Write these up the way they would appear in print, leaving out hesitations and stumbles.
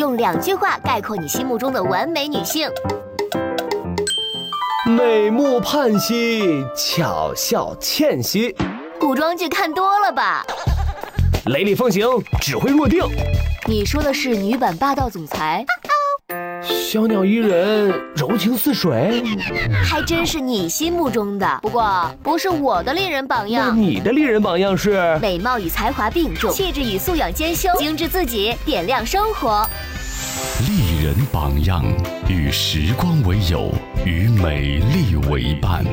用2句话概括你心目中的完美女性。 美目盼兮，巧笑倩兮。 古装剧看多了吧？ 雷厉风行，指挥若定。 你说的是女版霸道总裁？ 小鸟依人，柔情似水。 还真是你心目中的，不过不是我的丽人榜样。 那你的丽人榜样是？ 美貌与才华并重，气质与素养兼修，精致自己，点亮生活。 丽人榜样，与时光为友，与美丽为伴。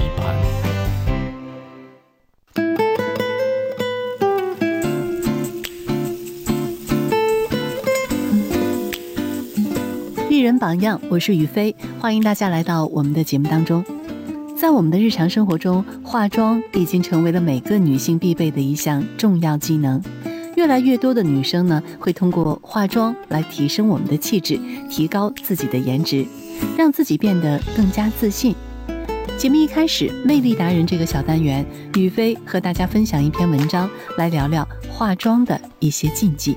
丽人榜样，我是雨飞，欢迎大家来到我们的节目当中。在我们的日常生活中，化妆已经成为了每个女性必备的一项重要技能。越来越多的女生呢，会通过化妆来提升我们的气质，提高自己的颜值，让自己变得更加自信。节目一开始，魅力达人这个小单元，雨飞和大家分享一篇文章，来聊聊化妆的一些禁忌。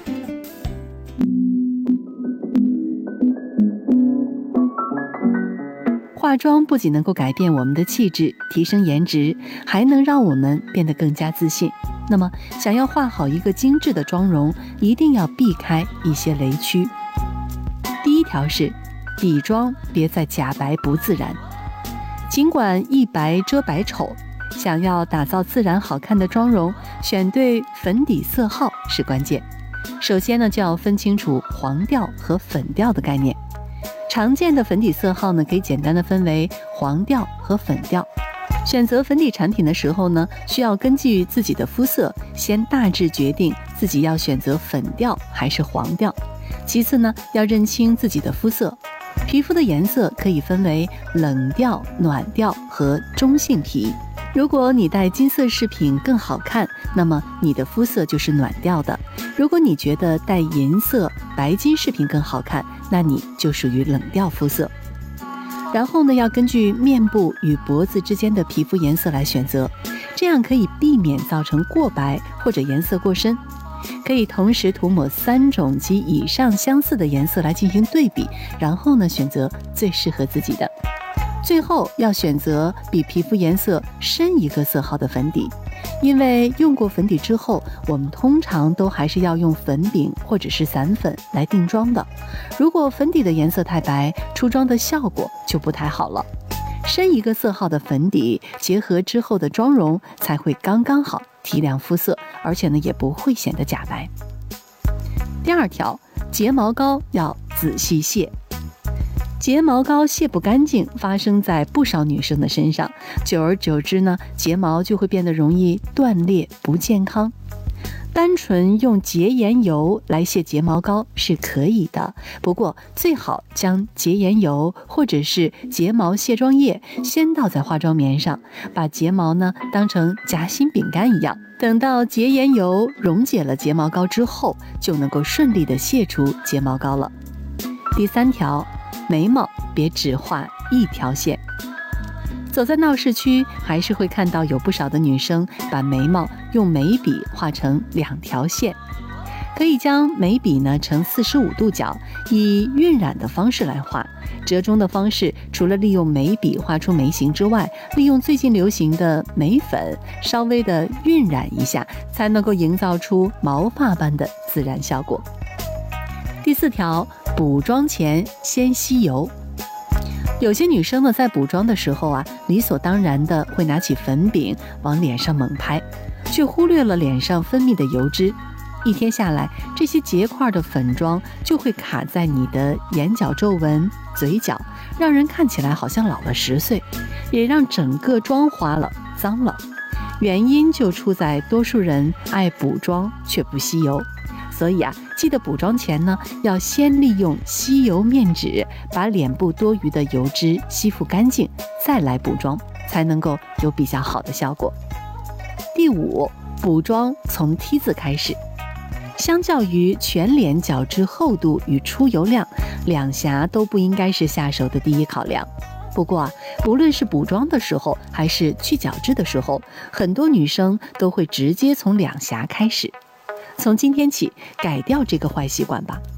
化妆不仅能够改变我们的气质，提升颜值，还能让我们变得更加自信。那么，想要画好一个精致的妆容，一定要避开一些雷区。第一条是，底妆别再假白不自然。尽管一白遮百丑，想要打造自然好看的妆容，选对粉底色号是关键。首先呢，就要分清楚黄调和粉调的概念。常见的粉底色号呢，可以简单的分为黄调和粉调。选择粉底产品的时候呢，需要根据自己的肤色，先大致决定自己要选择粉调还是黄调。其次呢，要认清自己的肤色。皮肤的颜色可以分为冷调、暖调和中性皮。如果你戴金色饰品更好看，那么你的肤色就是暖调的；如果你觉得戴银色、白金饰品更好看，那你就属于冷调肤色。然后呢，要根据面部与脖子之间的皮肤颜色来选择，这样可以避免造成过白或者颜色过深。可以同时涂抹3种及以上相似的颜色来进行对比，然后呢，选择最适合自己的。最后要选择比皮肤颜色深一个色号的粉底，因为用过粉底之后，我们通常都还是要用粉饼或者是散粉来定妆的。如果粉底的颜色太白，出妆的效果就不太好了。深一个色号的粉底结合之后的妆容才会刚刚好提亮肤色，而且呢也不会显得假白。第二条，睫毛膏要仔细卸。睫毛膏卸不干净，发生在不少女生的身上，久而久之呢，睫毛就会变得容易断裂，不健康。单纯用洁颜油来卸睫毛膏是可以的，不过最好将洁颜油或者是睫毛卸妆液先倒在化妆棉上，把睫毛呢当成夹心饼干一样，等到洁颜油溶解了睫毛膏之后，就能够顺利的卸除睫毛膏了。第3条，眉毛别只画一条线。走在闹市区，还是会看到有不少的女生把眉毛用眉笔画成2条线。可以将眉笔呢呈45度角，以晕染的方式来画。折中的方式，除了利用眉笔画出眉形之外，利用最近流行的眉粉稍微的晕染一下，才能够营造出毛发般的自然效果。第4条，补妆前先吸油。有些女生呢，在补妆的时候啊，理所当然的会拿起粉饼往脸上猛拍，却忽略了脸上分泌的油脂。一天下来，这些结块的粉妆就会卡在你的眼角皱纹、嘴角，让人看起来好像老了10岁，也让整个妆花了、脏了。原因就出在多数人爱补妆却不吸油。所以啊，记得补妆前呢，要先利用吸油面纸把脸部多余的油脂吸附干净，再来补妆，才能够有比较好的效果。第5，补妆从 T 字开始。相较于全脸角质厚度与出油量，两颊都不应该是下手的第一考量。不过啊，无论是补妆的时候还是去角质的时候，很多女生都会直接从两颊开始。从今天起，改掉这个坏习惯吧。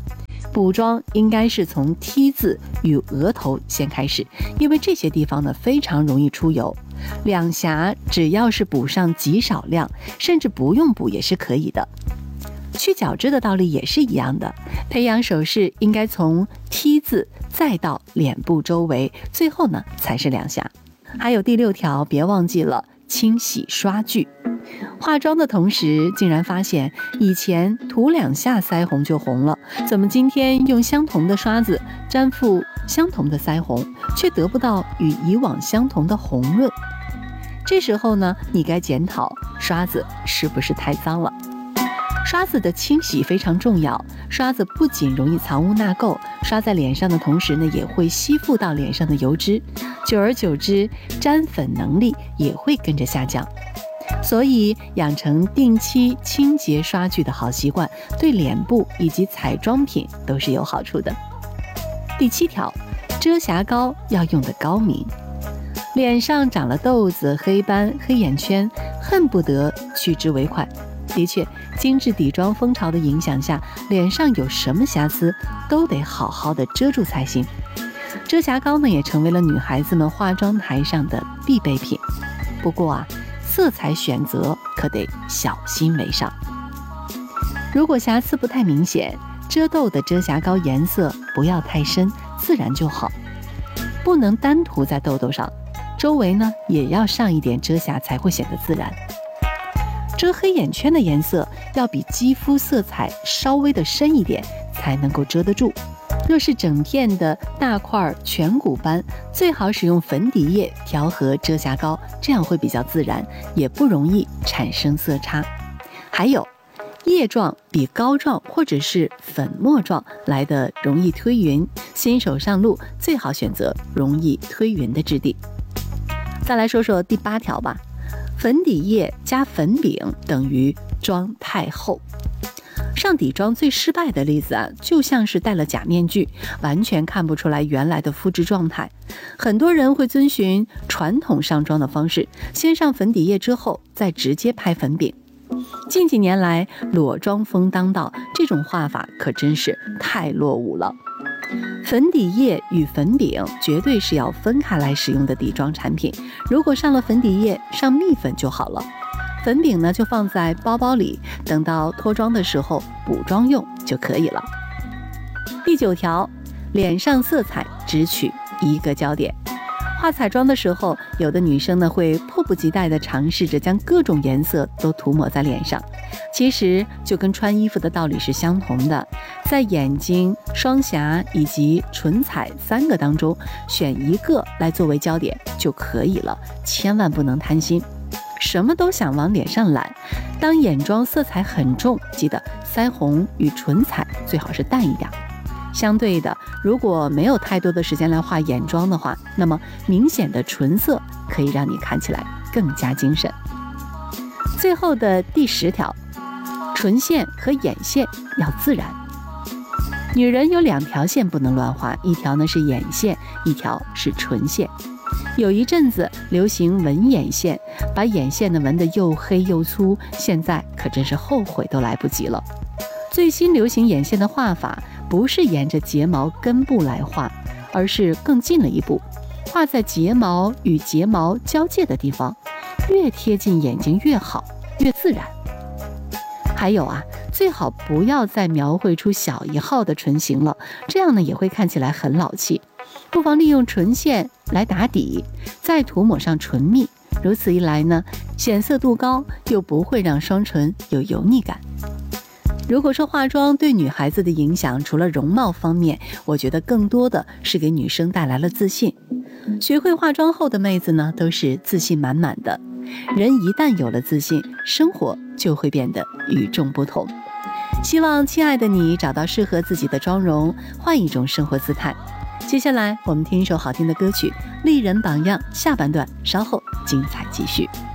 补妆应该是从 T 字与额头先开始，因为这些地方呢非常容易出油。两颊只要是补上极少量，甚至不用补也是可以的。去角质的道理也是一样的，培养手势应该从 T 字再到脸部周围，最后呢才是两颊。还有第6条，别忘记了清洗刷具。化妆的同时竟然发现以前涂2下腮红就红了，怎么今天用相同的刷子沾附相同的腮红，却得不到与以往相同的红润？这时候呢，你该检讨刷子是不是太脏了。刷子的清洗非常重要，刷子不仅容易藏污纳垢，刷在脸上的同时呢，也会吸附到脸上的油脂，久而久之，沾粉能力也会跟着下降。所以养成定期清洁刷具的好习惯，对脸部以及彩妆品都是有好处的。第7条，遮瑕膏要用得高明。脸上长了痘子、黑斑、黑眼圈，恨不得去之为快。的确，精致底妆风潮的影响下，脸上有什么瑕疵都得好好的遮住才行。遮瑕膏呢，也成为了女孩子们化妆台上的必备品。不过啊，色彩选择可得小心为上。如果瑕疵不太明显，遮痘的遮瑕膏颜色不要太深，自然就好。不能单涂在痘痘上，周围呢也要上一点遮瑕，才会显得自然。遮黑眼圈的颜色要比肌肤色彩稍微的深一点，才能够遮得住。若是整片的大块颧骨斑，最好使用粉底液调和遮瑕膏，这样会比较自然，也不容易产生色差。还有，液状比膏状或者是粉末状来得容易推匀，新手上路最好选择容易推匀的质地。再来说说第8条吧，粉底液加粉饼等于妆太厚。上底妆最失败的例子啊，就像是戴了假面具，完全看不出来原来的肤质状态。很多人会遵循传统上妆的方式，先上粉底液之后再直接拍粉饼。近几年来裸妆风当道，这种画法可真是太落伍了。粉底液与粉饼绝对是要分开来使用的底妆产品，如果上了粉底液，上蜜粉就好了。粉饼呢就放在包包里，等到脱妆的时候补妆用就可以了。第9条，脸上色彩只取一个焦点。画彩妆的时候，有的女生呢会迫不及待地尝试着将各种颜色都涂抹在脸上，其实就跟穿衣服的道理是相同的，在眼睛、双颊以及唇彩3个当中选一个来作为焦点就可以了，千万不能贪心。什么都想往脸上揽，当眼妆色彩很重，记得腮红与唇彩最好是淡一点。相对的，如果没有太多的时间来画眼妆的话，那么明显的唇色可以让你看起来更加精神。最后的第10条，唇线和眼线要自然。女人有2条线不能乱画，一条呢是眼线，一条是唇线。有一阵子流行纹眼线，把眼线呢纹得又黑又粗，现在可真是后悔都来不及了。最新流行眼线的画法不是沿着睫毛根部来画，而是更进了一步，画在睫毛与睫毛交界的地方，越贴近眼睛越好，越自然。还有啊，最好不要再描绘出小1号的唇形了，这样呢也会看起来很老气。不妨利用唇线来打底，再涂抹上唇蜜，如此一来呢，显色度高，又不会让双唇有油腻感。如果说化妆对女孩子的影响，除了容貌方面，我觉得更多的是给女生带来了自信。学会化妆后的妹子呢，都是自信满满的。人一旦有了自信，生活就会变得与众不同。希望亲爱的你找到适合自己的妆容，换一种生活姿态。接下来我们听一首好听的歌曲《丽人榜样》下半段，稍后精彩继续。